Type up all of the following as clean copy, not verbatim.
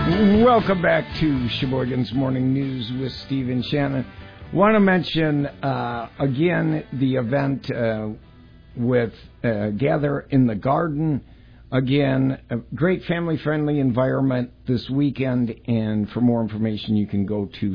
Welcome back to Sheboygan's Morning News with Steve and Shannon. Want to mention, again, the event with Gather in the Garden. Again, a great family-friendly environment this weekend. And for more information, you can go to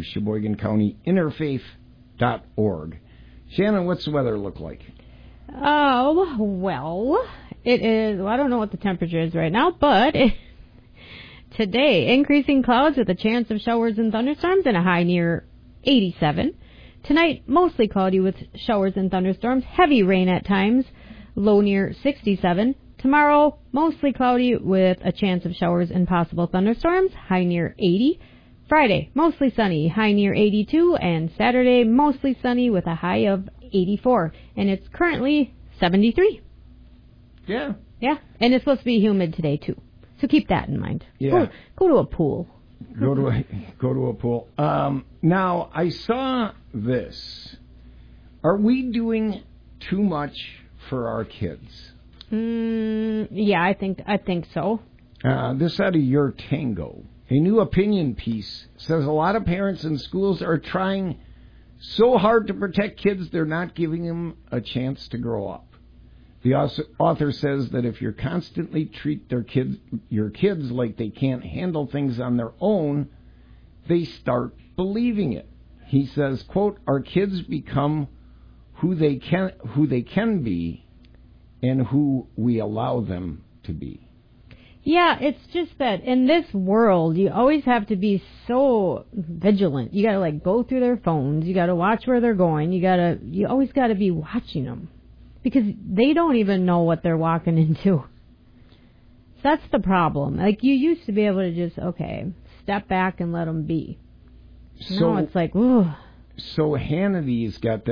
SheboyganCountyInterfaith.org. Shannon, what's the weather look like? Oh, well, it is, I don't know what the temperature is right now, but today, increasing clouds with a chance of showers and thunderstorms and a high near 87. Tonight, mostly cloudy with showers and thunderstorms, heavy rain at times, low near 67. Tomorrow, mostly cloudy with a chance of showers and possible thunderstorms, high near 80. Friday, mostly sunny, high near 82. And Saturday, mostly sunny with a high of 84. And it's currently 73. Yeah. Yeah, and it's supposed to be humid today, too. So keep that in mind. Yeah. Go to a pool. Go to a pool. Now, I saw this. Are we doing too much for our kids? Yeah, I think so. This out of Your Tango. A new opinion piece says a lot of parents and schools are trying so hard to protect kids, they're not giving them a chance to grow up. The author says that if you constantly treat your kids like they can't handle things on their own, they start believing it. He says, quote, our kids become who they can be and who we allow them to be. Yeah, it's just that in this world, you always have to be so vigilant. You got to go through their phones. You got to watch where they're going. You always got to be watching them. Because they don't even know what they're walking into. So that's the problem. You used to be able to just, step back and let them be. Now it's ooh. So Hannity's got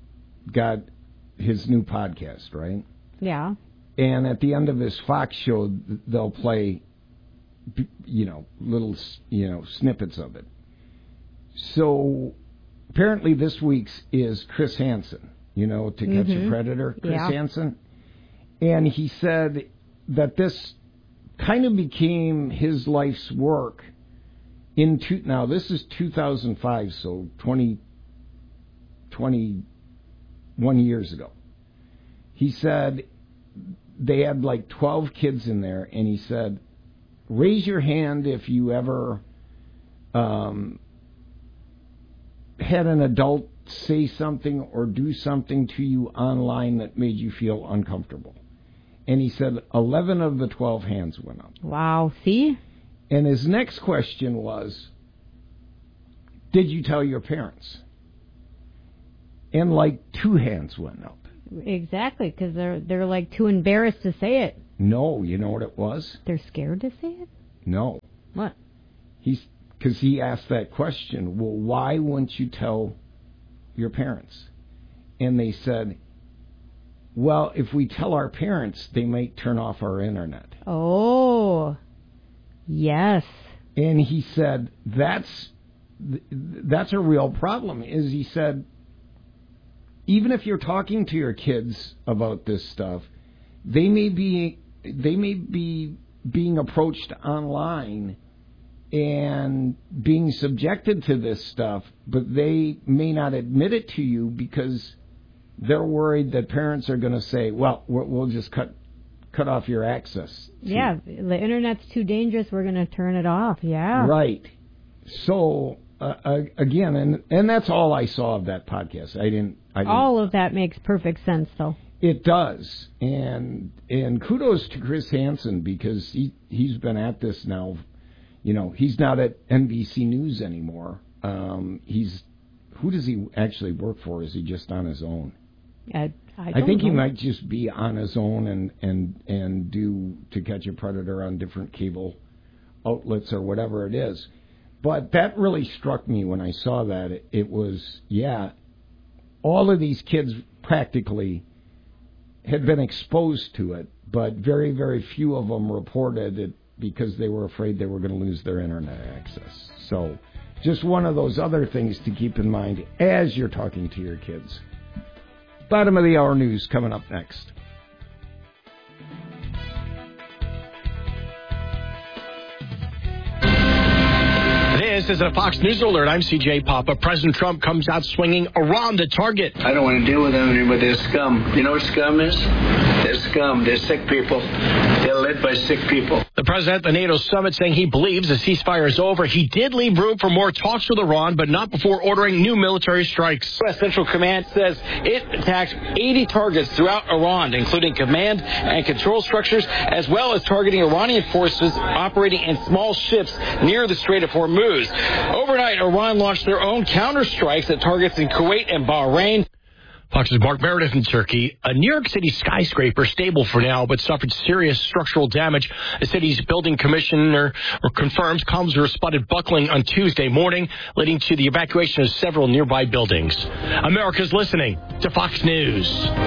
his new podcast, right? Yeah. And at the end of his Fox show, they'll play, little, snippets of it. So apparently this week's is Chris Hansen. To Catch a Predator, Chris Hansen. And he said that this kind of became his life's work now this is 2005, so 21 years ago. He said they had 12 kids in there, and he said, raise your hand if you ever had an adult say something or do something to you online that made you feel uncomfortable. And he said 11 of the 12 hands went up. Wow, see? And his next question was, did you tell your parents? And 2 hands went up. Exactly, because they're too embarrassed to say it. No, you know what it was? They're scared to say it? No. What? Because he asked that question, well, why wouldn't you tell your parents? And they said, well, if we tell our parents, they might turn off our internet. Oh, yes. And he said, that's a real problem. He said, even if you're talking to your kids about this stuff, they may be being approached online and being subjected to this stuff, but they may not admit it to you because they're worried that parents are going to say, well, we'll just cut off your access. Yeah, the internet's too dangerous, we're going to turn it off, yeah. Right. So, again, and that's all I saw of that podcast. I didn't. All of that makes perfect sense, though. It does. And kudos to Chris Hansen because he's been at this now. He's not at NBC News anymore. Who does he actually work for? Is he just on his own? I think know. he might just be on his own and do To Catch a Predator on different cable outlets or whatever it is. But that really struck me when I saw that. It was, all of these kids practically had been exposed to it, but very, very few of them reported it because they were afraid they were going to lose their internet access. So just one of those other things to keep in mind as you're talking to your kids. Bottom of the hour news coming up next. This is a Fox News Alert. I'm CJ Papa. President Trump comes out swinging Iran the target. I don't want to deal with them anymore. They're scum. You know what scum is? They're scum. They're sick people. They're led by sick people. The president at the NATO summit saying he believes the ceasefire is over. He did leave room for more talks with Iran, but not before ordering new military strikes. U.S. Central Command says it attacked 80 targets throughout Iran, including command and control structures, as well as targeting Iranian forces operating in small ships near the Strait of Hormuz. Overnight, Iran launched their own counterstrikes at targets in Kuwait and Bahrain. Fox's Mark Meredith in Turkey. A New York City skyscraper, stable for now, but suffered serious structural damage. The city's building commissioner confirms columns were spotted buckling on Tuesday morning, leading to the evacuation of several nearby buildings. America's listening to Fox News.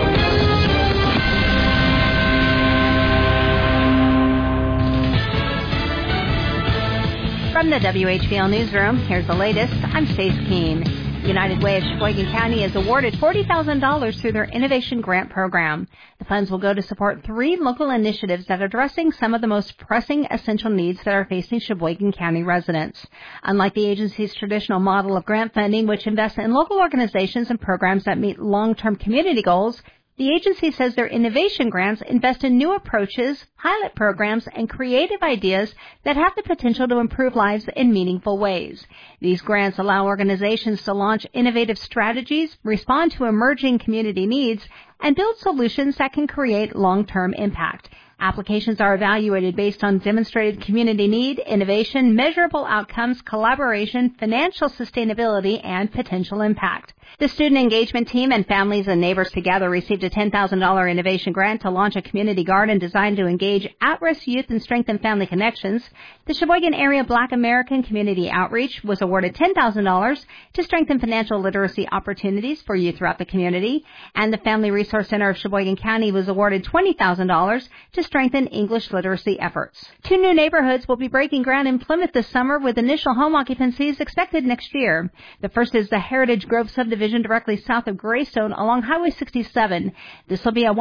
From the WHBL Newsroom, here's the latest. I'm Stace Keene. United Way of Sheboygan County has awarded $40,000 through their Innovation Grant Program. The funds will go to support 3 local initiatives that are addressing some of the most pressing essential needs that are facing Sheboygan County residents. Unlike the agency's traditional model of grant funding, which invests in local organizations and programs that meet long-term community goals, the agency says their innovation grants invest in new approaches, pilot programs, and creative ideas that have the potential to improve lives in meaningful ways. These grants allow organizations to launch innovative strategies, respond to emerging community needs, and build solutions that can create long-term impact. Applications are evaluated based on demonstrated community need, innovation, measurable outcomes, collaboration, financial sustainability, and potential impact. The student engagement team and Families and Neighbors Together received a $10,000 innovation grant to launch a community garden designed to engage at-risk youth and strengthen family connections. The Sheboygan Area Black American Community Outreach was awarded $10,000 to strengthen financial literacy opportunities for youth throughout the community. And the Family Resource Center of Sheboygan County was awarded $20,000 to strengthen English literacy efforts. 2 new neighborhoods will be breaking ground in Plymouth this summer with initial home occupancies expected next year. The first is the Heritage Grove subdivision directly south of Greystone along Highway 67. This will be a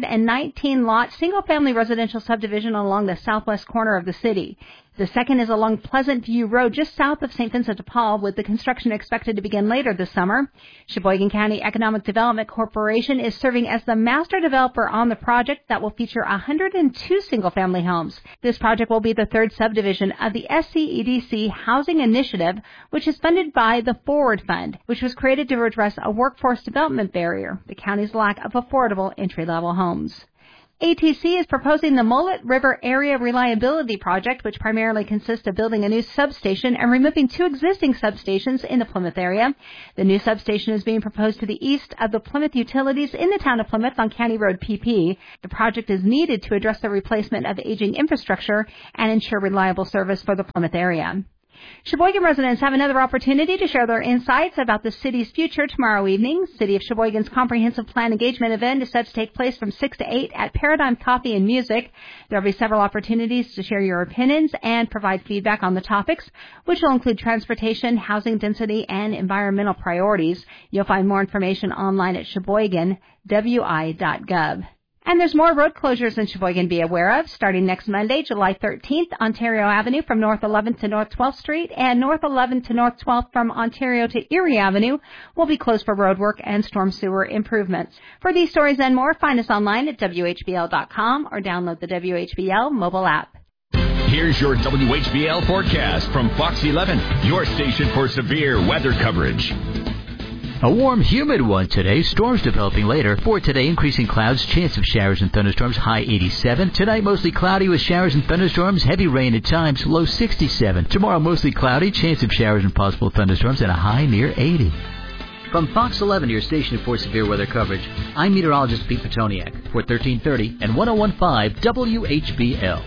119-lot single-family residential subdivision along the southwest corner of the city. The second is along Pleasant View Road just south of St. Vincent de Paul, with the construction expected to begin later this summer. Sheboygan County Economic Development Corporation is serving as the master developer on the project that will feature 102 single-family homes. This project will be the third subdivision of the SCEDC Housing Initiative, which is funded by the Forward Fund, which was created to address a workforce development barrier, the county's lack of affordable entry-level homes. ATC is proposing the Mullet River Area Reliability Project, which primarily consists of building a new substation and removing 2 existing substations in the Plymouth area. The new substation is being proposed to the east of the Plymouth Utilities in the town of Plymouth on County Road PP. The project is needed to address the replacement of aging infrastructure and ensure reliable service for the Plymouth area. Sheboygan residents have another opportunity to share their insights about the city's future tomorrow evening. City of Sheboygan's Comprehensive Plan Engagement event is set to take place from 6 to 8 at Paradigm Coffee and Music. There will be several opportunities to share your opinions and provide feedback on the topics, which will include transportation, housing density, and environmental priorities. You'll find more information online at sheboyganwi.gov. And there's more road closures in Sheboygan to be aware of. Starting next Monday, July 13th, Ontario Avenue from North 11th to North 12th Street and North 11th to North 12th from Ontario to Erie Avenue will be closed for road work and storm sewer improvements. For these stories and more, find us online at WHBL.com or download the WHBL mobile app. Here's your WHBL forecast from Fox 11, your station for severe weather coverage. A warm, humid one today. Storms developing later. For today, increasing clouds, chance of showers and thunderstorms, high 87. Tonight, mostly cloudy with showers and thunderstorms, heavy rain at times, low 67. Tomorrow, mostly cloudy, chance of showers and possible thunderstorms, and a high near 80. From Fox 11, your station for severe weather coverage, I'm meteorologist Pete Petoniak for 1330 and 101.5 WHBL.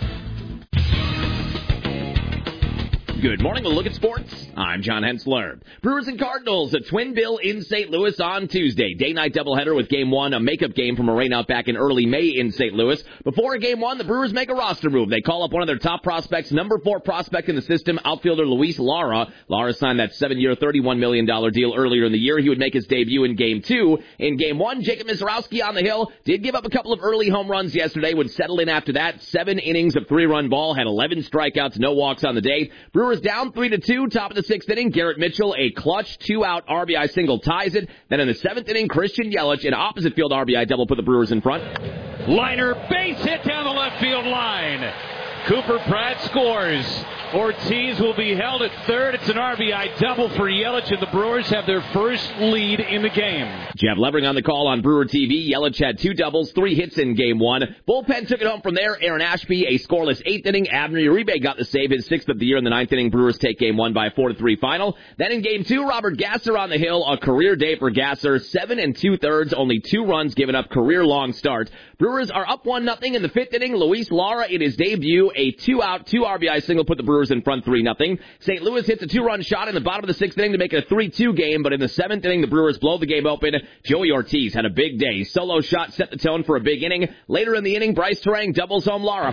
Good morning. A look at sports. I'm John Hensler. Brewers and Cardinals at Twin Bill in St. Louis on Tuesday. Day-night doubleheader with Game 1, a makeup game from a rainout back in early May in St. Louis. Before Game 1, the Brewers make a roster move. They call up one of their top prospects, number 4 prospect in the system, outfielder Luis Lara. Lara signed that 7-year, $31 million deal earlier in the year. He would make his debut in Game 2. In Game 1, Jacob Misiorowski on the hill did give up a couple of early home runs yesterday, would settle in after that. 7 innings of 3-run ball, had 11 strikeouts, no walks on the day. Brewers Brewers down 3-2, top of the 6th inning. Garrett Mitchell, a clutch 2-out RBI single ties it. Then in the 7th inning, Christian Yelich, an opposite field RBI double, put the Brewers in front. Liner, base hit down the left field line. Cooper Pratt scores. Ortiz will be held at third. It's an RBI double for Yelich, and the Brewers have their first lead in the game. Jeff Levering on the call on Brewer TV. Yelich had 2 doubles, 3 hits in Game 1. Bullpen took it home from there. Aaron Ashby, a scoreless 8th inning. Abner Uribe got the save, his 6th of the year in the 9th inning. Brewers take Game 1 by a 4-3 final. Then in Game 2, Robert Gasser on the hill. A career day for Gasser. 7 2/3, only 2 runs given up. Career-long start. Brewers are up 1-0 in the 5th inning. Luis Lara in his debut. A 2-out, 2 RBI single put the Brewers in front 3-0. St. Louis hits a 2-run shot in the bottom of the 6th inning to make it a 3-2 game, but in the 7th inning, the Brewers blow the game open. Joey Ortiz had a big day. Solo shot set the tone for a big inning. Later in the inning, Bryce Terang doubles home Lara.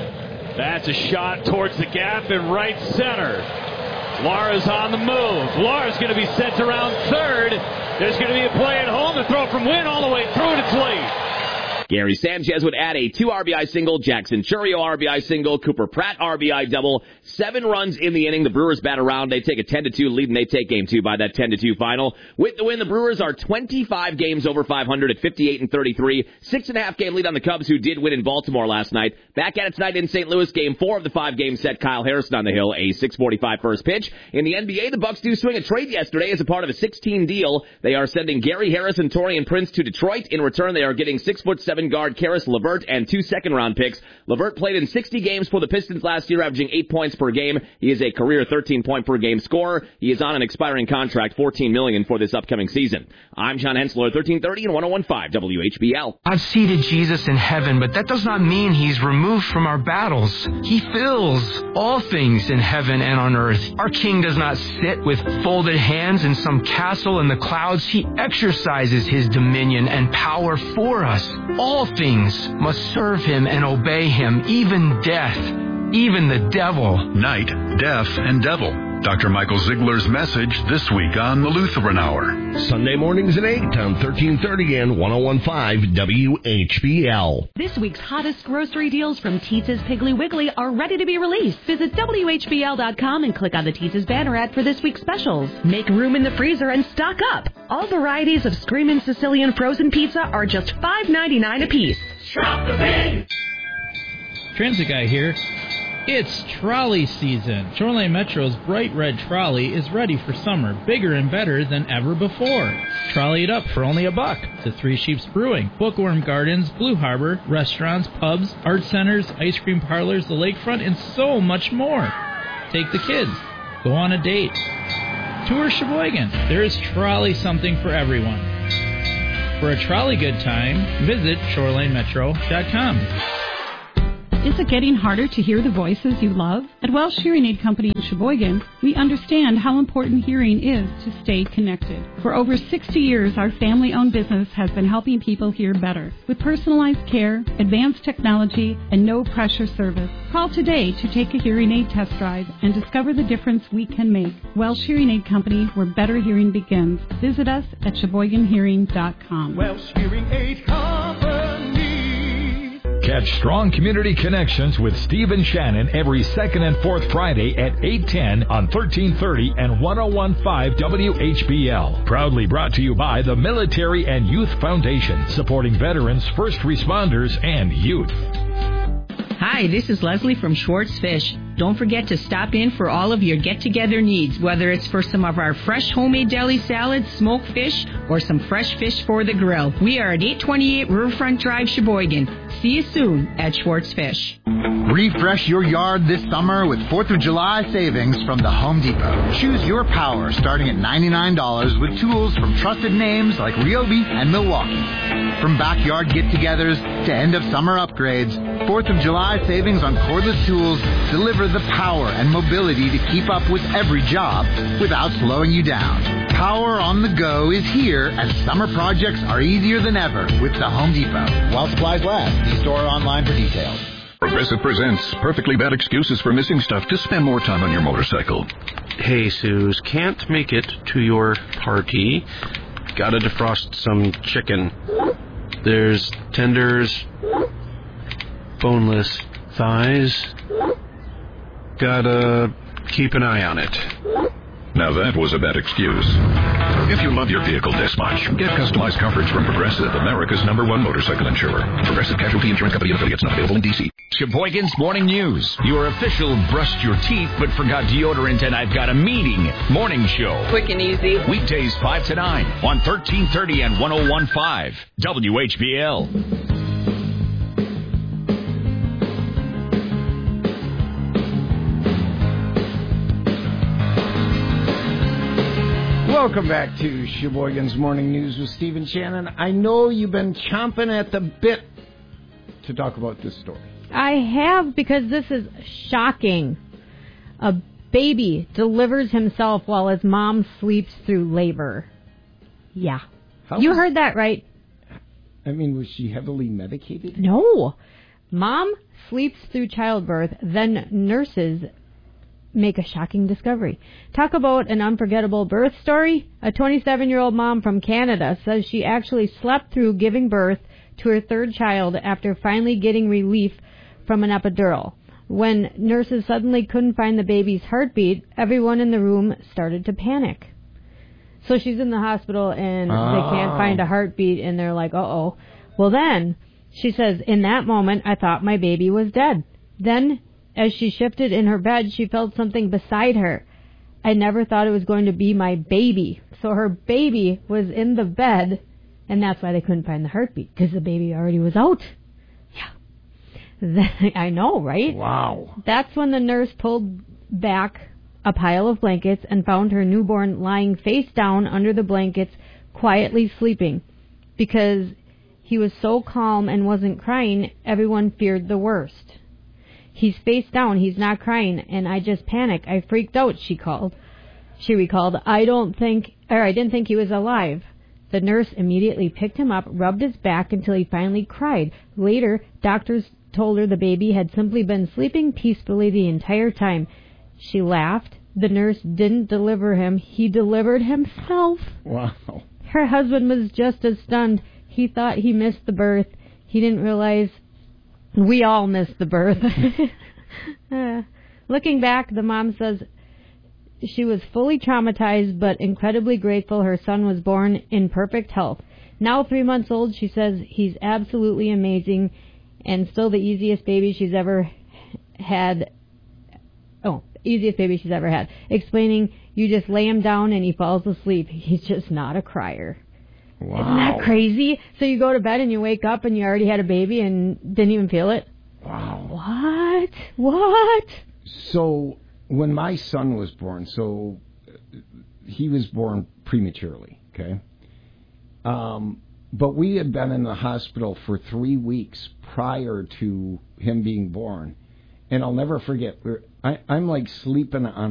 That's a shot towards the gap in right center. Lara's on the move. Lara's going to be sent around third. There's going to be a play at home. The throw from Wynn all the way through, and it's late. Gary Sanchez would add a 2 RBI single, Jackson Churio RBI single, Cooper Pratt RBI double, 7 runs in the inning. The Brewers bat around. They take a 10-2 lead, and they take Game 2 by that 10-2 final. With the win, the Brewers are 25 games over 500 at 58-33, 6.5 game lead on the Cubs, who did win in Baltimore last night. Back at it tonight in St. Louis, Game 4 of the 5-game set. Kyle Harrison on the hill, a 6:45 first pitch. In the NBA, the Bucks do swing a trade yesterday as a part of a 16 deal. They are sending Gary Harris and Taurean Prince to Detroit. In return, they are getting 6'7" guard Karis LeVert and 2 second-round picks. LeVert played in 60 games for the Pistons last year, averaging 8 points per game. He is a career 13-point-per-game scorer. He is on an expiring contract, $14 million for this upcoming season. I'm John Hensler, 1330 and 101.5 WHBL. I've seated Jesus in heaven, but that does not mean he's removed from our battles. He fills all things in heaven and on earth. Our King does not sit with folded hands in some castle in the clouds. He exercises his dominion and power for us. All things must serve him and obey him, even death, even the devil. Night, death, and devil. Dr. Michael Ziegler's message this week on the Lutheran Hour. Sunday mornings at 8 on 1330 and 101.5 WHBL. This week's hottest grocery deals from Teetz's Piggly Wiggly are ready to be released. Visit WHBL.com and click on the Teetz's banner ad for this week's specials. Make room in the freezer and stock up. All varieties of Screamin' Sicilian frozen pizza are just $5.99 a piece. Shop the bin! Transit Guy here. It's trolley season. Shoreline Metro's bright red trolley is ready for summer, bigger and better than ever before. Trolley it up for only $1 to Three Sheeps Brewing, Bookworm Gardens, Blue Harbor, restaurants, pubs, art centers, ice cream parlors, the lakefront, and so much more. Take the kids. Go on a date. Tour Sheboygan. There is trolley something for everyone. For a trolley good time, visit ShorelineMetro.com. Is it getting harder to hear the voices you love? At Welsh Hearing Aid Company in Sheboygan, we understand how important hearing is to stay connected. For over 60 years, our family-owned business has been helping people hear better. With personalized care, advanced technology, and no-pressure service. Call today to take a hearing aid test drive and discover the difference we can make. Welsh Hearing Aid Company, where better hearing begins. Visit us at SheboyganHearing.com. Welsh Hearing Aid Company. Catch Strong Community Connections with Steve and Shannon every second and fourth Friday at 8:10 on 1330 and 101.5 WHBL. Proudly brought to you by the Military and Youth Foundation, supporting veterans, first responders, and youth. Hi, this is Leslie from Schwartz Fish. Don't forget to stop in for all of your get-together needs, whether it's for some of our fresh homemade deli salads, smoked fish, or some fresh fish for the grill. We are at 828 Riverfront Drive, Sheboygan. See you soon at Schwartz Fish. Refresh your yard this summer with 4th of July savings from the Home Depot. Choose your power starting at $99 with tools from trusted names like Ryobi and Milwaukee. From backyard get-togethers to end-of-summer upgrades, 4th of July savings on cordless tools deliver the power and mobility to keep up with every job without slowing you down. Power on the go is here as summer projects are easier than ever with the Home Depot. While supplies last, see store or online for details. Progressive presents perfectly bad excuses for missing stuff to spend more time on your motorcycle. Hey, Suze, can't make it to your party. Gotta defrost some chicken. There's tenders, boneless thighs. Gotta keep an eye on it. Now that was a bad excuse. If you love your vehicle this much, get customized coverage from Progressive, America's #1 motorcycle insurer. Progressive Casualty Insurance Company and affiliates, not available in D.C. Sheboygan's Morning News. Your official brushed your teeth but forgot deodorant and I've got a meeting morning show. Quick and easy. Weekdays 5 to 9 on 1330 and 101.5 WHBL. Welcome back to Sheboygan's Morning News with Stephen Shannon. I know you've been chomping at the bit to talk about this story. I have, because this is shocking. A baby delivers himself while his mom sleeps through labor. Yeah. You heard that right. I mean, was she heavily medicated? No. Mom sleeps through childbirth, then nurses make a shocking discovery. Talk about an unforgettable birth story. A 27-year-old mom from Canada says she actually slept through giving birth to her third child after finally getting relief from an epidural. When nurses suddenly couldn't find the baby's heartbeat, everyone in the room started to panic. So she's in the hospital and they can't find a heartbeat and they're like, uh-oh. Well then, she says, in that moment, I thought my baby was dead. Then, as she shifted in her bed, she felt something beside her. I never thought it was going to be my baby. So her baby was in the bed, and that's why they couldn't find the heartbeat, because the baby already was out. Yeah. I know, right? Wow. That's when the nurse pulled back a pile of blankets and found her newborn lying face down under the blankets, quietly sleeping. Because he was so calm and wasn't crying, everyone feared the worst. He's face down, he's not crying, and I just panicked. I freaked out, she recalled. I didn't think he was alive. The nurse immediately picked him up, rubbed his back until he finally cried. Later, doctors told her the baby had simply been sleeping peacefully the entire time. She laughed. The nurse didn't deliver him. He delivered himself. Wow. Her husband was just as stunned. He thought he missed the birth. He didn't realize we all missed the birth. Looking back, the mom says she was fully traumatized but incredibly grateful her son was born in perfect health. Now 3 months old, she says he's absolutely amazing and still the easiest baby she's ever had. Easiest baby she's ever had. Explaining, you just lay him down and he falls asleep. He's just not a crier. Wow. Isn't that crazy? So you go to bed and you wake up and you already had a baby and didn't even feel it? Wow. What? So when my son was born, he was born prematurely, okay? But we had been in the hospital for 3 weeks prior to him being born. And I'll never forget, I'm like sleeping on